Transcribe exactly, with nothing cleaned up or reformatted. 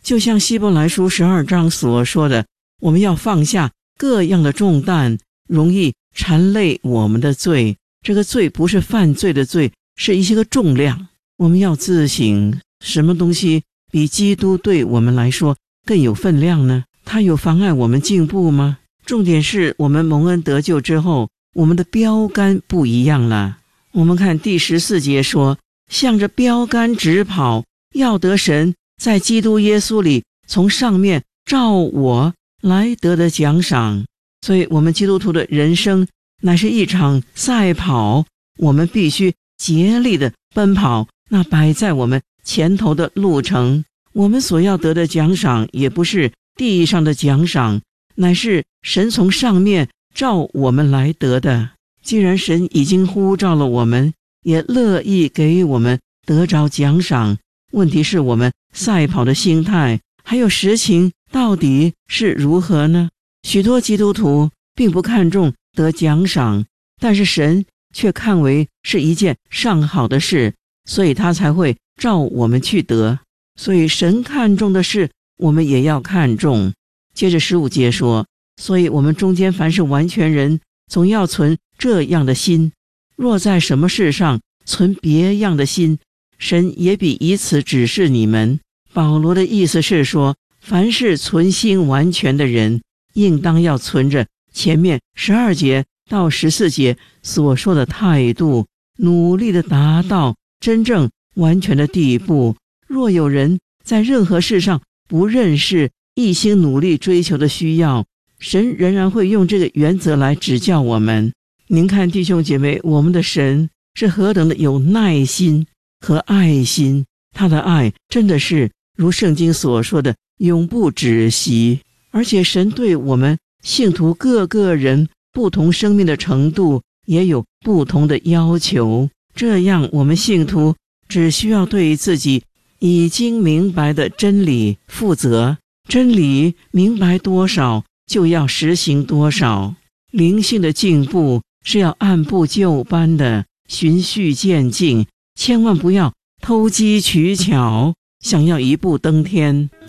就像希伯来书十二章所说的，我们要放下各样的重担，容易缠累我们的罪。这个罪不是犯罪的罪，是一些个重量。我们要自省，什么东西比基督对我们来说更有分量呢？它有妨碍我们进步吗？重点是我们蒙恩得救之后，我们的标杆不一样了。我们看第十四节说，向着标杆直跑，要得神在基督耶稣里从上面照我来得的奖赏。所以我们基督徒的人生乃是一场赛跑，我们必须竭力的奔跑那摆在我们前头的路程。我们所要得的奖赏也不是地上的奖赏，乃是神从上面照我们来得的。既然神已经呼召了我们，也乐意给我们得着奖赏，问题是我们赛跑的心态还有实情到底是如何呢？许多基督徒并不看重得奖赏，但是神却看为是一件上好的事，所以他才会照我们去得。所以神看重的事，我们也要看重。接着十五节说，所以我们中间凡是完全人，总要存这样的心，若在什么事上存别样的心，神也必以此指示你们。保罗的意思是说，凡是存心完全的人，应当要存着前面十二节到十四节所说的态度，努力的达到真正完全的地步。若有人在任何事上不认识一心努力追求的需要，神仍然会用这个原则来指教我们。您看弟兄姐妹，我们的神是何等的有耐心和爱心，他的爱真的是如圣经所说的永不止息。而且神对我们信徒各个人不同生命的程度也有不同的要求，这样我们信徒只需要对自己已经明白的真理负责，真理明白多少就要实行多少。灵性的进步是要按部就班的循序渐进，千万不要偷机取巧，想要一步登天。